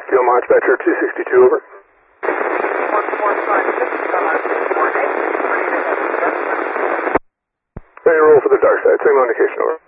Gil Dispatcher 262, over. 1456, Hey, roll for the dark side. Same indication, over.